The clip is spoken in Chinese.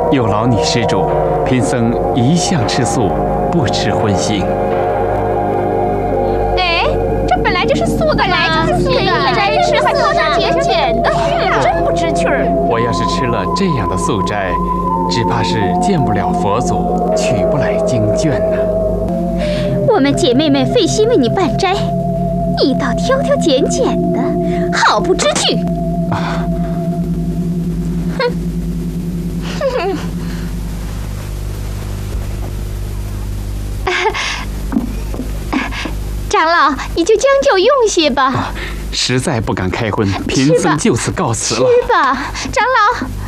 有劳女施主，贫僧一向吃素，不吃荤腥。 哎，这本来就是素的，本来就是素的，斋吃还挑挑拣拣的，真不知趣儿。 我要是吃了这样的素斋，只怕是见不了佛祖，取不来经卷呢。 我们姐妹们费心为你办斋，你倒挑挑拣拣的，好不知趣！ 啊！ 哼！长老，你就将就用些吧。 实在不敢开荤，贫僧就此告辞了。 吃吧，长老。